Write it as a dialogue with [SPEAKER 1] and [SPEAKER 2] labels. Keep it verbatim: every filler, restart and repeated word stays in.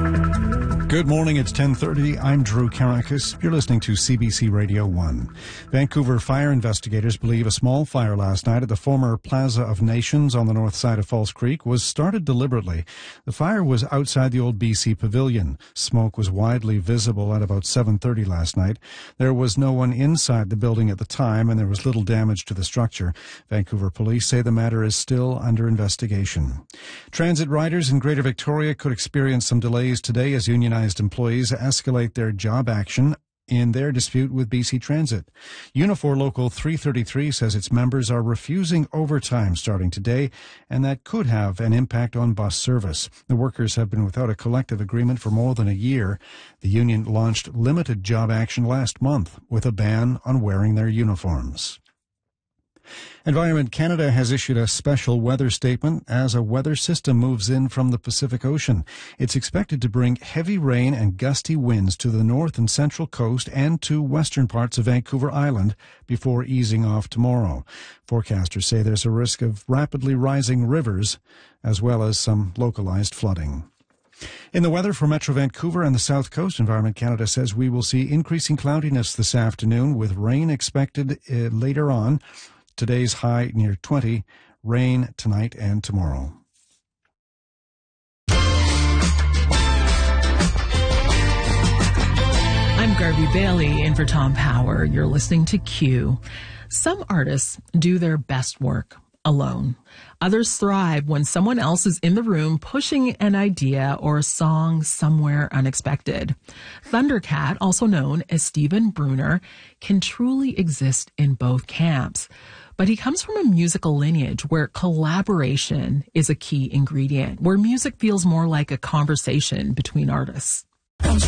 [SPEAKER 1] Good morning, it's ten thirty. I'm Drew Karakis. You're listening to C B C Radio one. Vancouver fire investigators believe a small fire last night at the former Plaza of Nations on the north side of False Creek was started deliberately. The fire was outside the old B C Pavilion. Smoke was widely visible at about seven thirty last night. There was no one inside the building at the time, and there was little damage to the structure. Vancouver police say the matter is still under investigation. Transit riders in Greater Victoria could experience some delays today as unionized employees escalate their job action in their dispute with B C Transit. Unifor Local three thirty-three says its members are refusing overtime starting today, and that could have an impact on bus service. The workers have been without a collective agreement for more than a year. The union launched limited job action last month with a ban on wearing their uniforms. Environment Canada has issued a special weather statement as a weather system moves in from the Pacific Ocean. It's expected to bring heavy rain and gusty winds to the north and central coast and to western parts of Vancouver Island before easing off tomorrow. Forecasters say there's a risk of rapidly rising rivers as well as some localized flooding. In the weather for Metro Vancouver and the South Coast, Environment Canada says we will see increasing cloudiness this afternoon with rain expected uh, later on. Today's high near twenty, rain tonight and tomorrow.
[SPEAKER 2] I'm Garvey Bailey in for Tom Power. You're listening to Q. Some artists do their best work alone. Others thrive when someone else is in the room pushing an idea or a song somewhere unexpected. Thundercat, also known as Stephen Bruner, can truly exist in both camps. But he comes from a musical lineage where collaboration is a key ingredient, where music feels more like a conversation between artists.